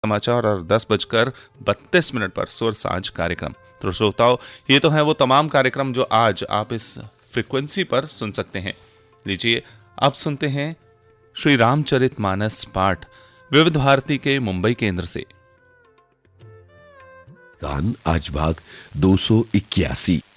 समाचार और 10:32 पर सुर सांझ कार्यक्रम। तो श्रोताओं, ये तो है वो तमाम कार्यक्रम जो आज आप इस फ्रिक्वेंसी पर सुन सकते हैं। लीजिए अब सुनते हैं श्री रामचरितमानस पाठ विविध भारती के मुंबई केंद्र से। गान आज भाग 281।